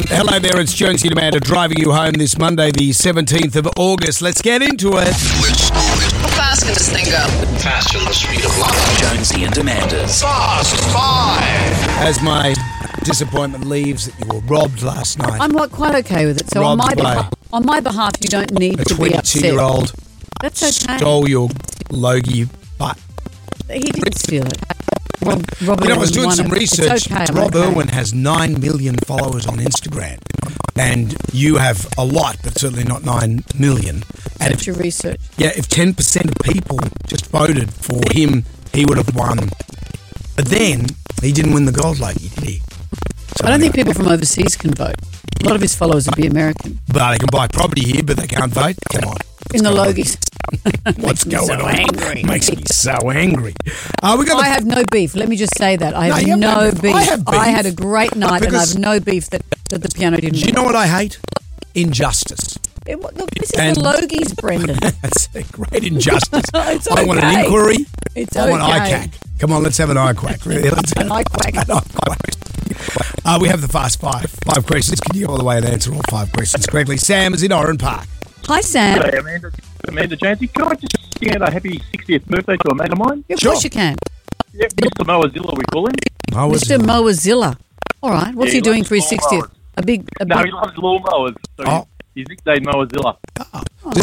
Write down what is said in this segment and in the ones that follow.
Hello there, it's Jonesy and Amanda driving you home this Monday, the 17th of August. Let's get into it. How fast can this thing go? Faster than the speed of light. Jonesy and Amanda's Fast Five. As my disappointment leaves that you were robbed last night. I'm quite okay with it. So on my behalf, you don't need A to be upset. 22-year-old That's okay. stole your Logie butt. He didn't steal it. Robert I was doing won some it. research. It's okay, Rob okay. Irwin has 9 million followers on Instagram. And you have a lot, but certainly not 9 million. And That's your research. if 10% of people just voted for him, he would have won. But then, he didn't win the gold Logie, did he? So I don't think people from overseas can vote. A lot of his followers would be American. But they can buy property here, but they can't vote. Come on. In the Logies. What's me going so on? angry. Makes me so angry. We got I have no beef. Let me just say that. I have you have no no beef. beef. I have beef. I had a great night and I Because- have no beef that the piano didn't Do you win. know what I hate? Injustice. Look, this is And- the Logies, Brendan. That's a great injustice. It's I want an okay. inquiry. It's I want okay. ICAC. Come on, let's have an ICAC. Really, let's have An ICAC. an ICAC. We have the Fast Five. 5 questions. Can you go all the way and answer all 5 questions correctly? Sam is in Oran Park. Hi, Sam. Hey, Amanda Jonesy, can I just sing out a happy 60th birthday to a mate of mine? Of Sure. course you can. Yeah, Mr. Moazilla, we call him. Mr. Moazilla. All right. What's Yeah, he he doing loves for his lawnmowers. 60th? A big. No, he loves lawnmowers. So Oh. he's nicknamed Moazilla. Does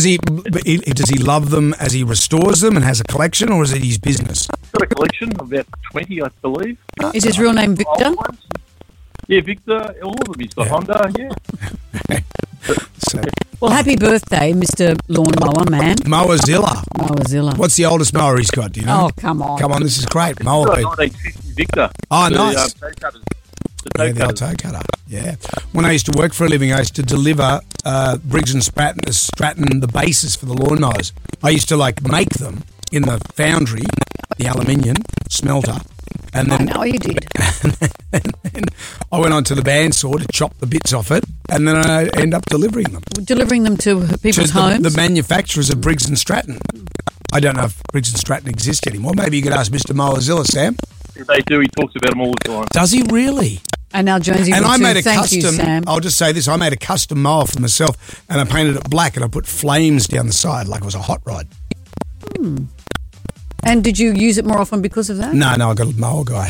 he love them as he restores them and has a collection, or is it his business? He's got a collection of about 20, I believe. Is his real name Victor? Old ones. Yeah, Victor, all of them. He's got Honda, yeah. So, Well, happy birthday, Mr. Lawnmower Man. Moazilla. Moazilla. What's the oldest mower he's got? Do you know? Oh, come on. Come on, this is great. He's Mower got a people. 1950 Victor. Oh, The, nice. toe cutters. The Yeah, toe the old cutters. toe cutter. Yeah. When I used to work for a living, I used to deliver Briggs and Stratton the bases for the lawnmowers. I used to make them in the foundry, the aluminium smelter, and I then know you did. I went on to the bandsaw to chop the bits off it, and then I end up delivering them Delivering them to people's to homes. the manufacturers of Briggs and Stratton. I don't know if Briggs and Stratton exist anymore. Maybe you could ask Mr. Moazilla, Sam. They do. He talks about them all the time. Does he really? and now Jonesy And will I too. made a Thank you, custom. Sam. I'll just say this: I made a custom mower for myself, and I painted it black, and I put flames down the side like it was a hot rod. And did you use it more often because of that? No, I got a mower guy.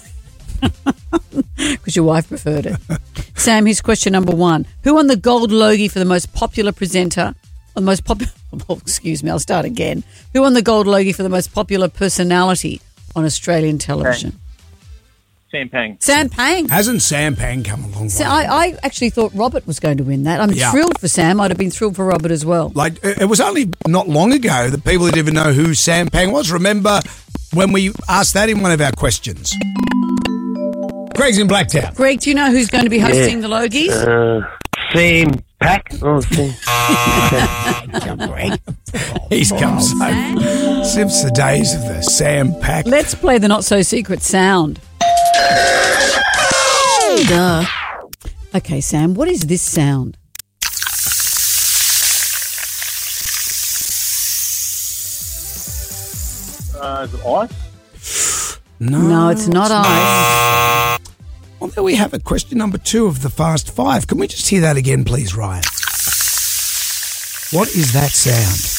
Because your wife preferred it. Sam, here's question number 1. Who won the Gold Logie for the most popular presenter? Or the most popular... Oh, excuse me, I'll start again. Who won the Gold Logie for the most popular personality on Australian television? Sam Pang. Sam Pang. Hasn't Sam Pang come a long way? I actually thought Robert was going to win that. I'm Yeah. thrilled for Sam. I'd have been thrilled for Robert as well. Like, it was only not long ago that people didn't even know who Sam Pang was. Remember when we asked that in one of our questions? Greg's in Blacktown. Greg, do you know who's going to be hosting the Logies? Sam Pack. Oh, Sam. He's come so since the days of the Sam Pack. Let's play the not-so-secret sound. Duh. Okay, Sam, what is this sound? Is it ice? No, it's not ice. Well, there we have it. Question number 2 of the Fast Five. Can we just hear that again, please, Ryan? What is that sound?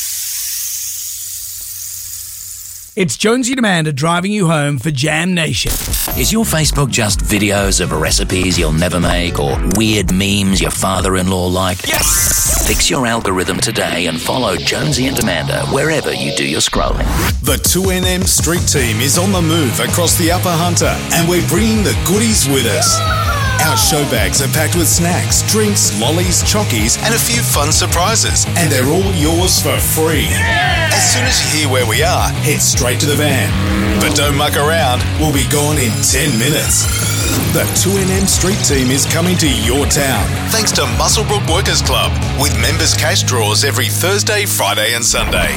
It's Jonesy and Amanda driving you home for Jam Nation. Is your Facebook just videos of recipes you'll never make or weird memes your father-in-law liked? Yes! Fix your algorithm today and follow Jonesy and Amanda wherever you do your scrolling. The 2NM Street Team is on the move across the Upper Hunter, and we're bringing the goodies with us. Our show bags are packed with snacks, drinks, lollies, chockies, and a few fun surprises. And they're all yours for free. Yeah! As soon as you hear where we are, head straight to the van. But don't muck around, we'll be gone in 10 minutes. The 2NM Street Team is coming to your town, thanks to Muswellbrook Workers Club, with members' cash draws every Thursday, Friday and Sunday.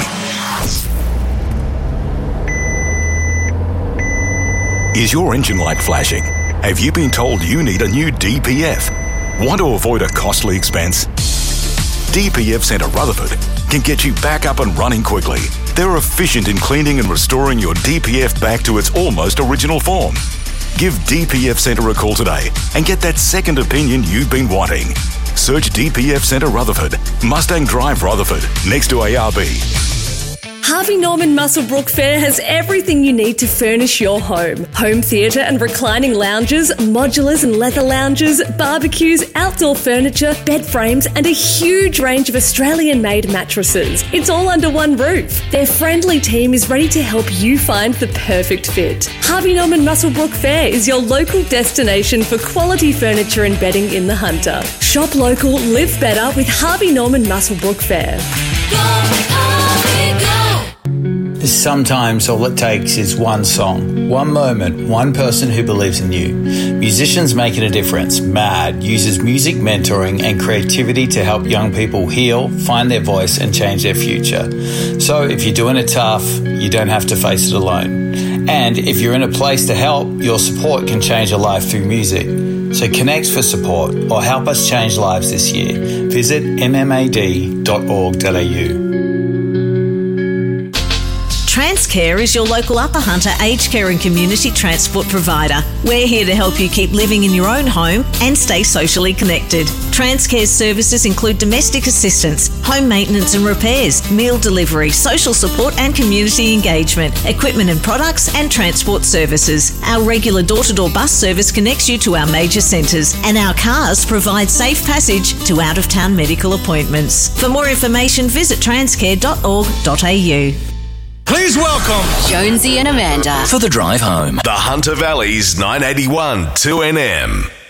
Is your engine light flashing? Have you been told you need a new DPF? Want to avoid a costly expense? DPF Centre Rutherford can get you back up and running quickly. They're efficient in cleaning and restoring your DPF back to its almost original form. Give DPF Centre a call today and get that second opinion you've been wanting. Search DPF Centre Rutherford, Mustang Drive Rutherford, next to ARB. Harvey Norman Muswellbrook Fair has everything you need to furnish your home. Home theatre and reclining lounges, modulars and leather lounges, barbecues, outdoor furniture, bed frames and a huge range of Australian-made mattresses. It's all under one roof. Their friendly team is ready to help you find the perfect fit. Harvey Norman Muswellbrook Fair is your local destination for quality furniture and bedding in the Hunter. Shop local, live better with Harvey Norman Muswellbrook Fair. Sometimes all it takes is one song, one moment, one person who believes in you. Musicians Making a Difference, MAD, uses music mentoring and creativity to help young people heal, find their voice and change their future. So if you're doing it tough, you don't have to face it alone. And if you're in a place to help, your support can change a life through music. So connect for support or help us change lives this year. Visit mmad.org.au. Transcare is your local Upper Hunter aged care and community transport provider. We're here to help you keep living in your own home and stay socially connected. Transcare's services include domestic assistance, home maintenance and repairs, meal delivery, social support and community engagement, equipment and products and transport services. Our regular door-to-door bus service connects you to our major centres and our cars provide safe passage to out-of-town medical appointments. For more information, visit transcare.org.au. Please welcome Jonesy and Amanda For the drive home. the Hunter Valley's 981 2NM.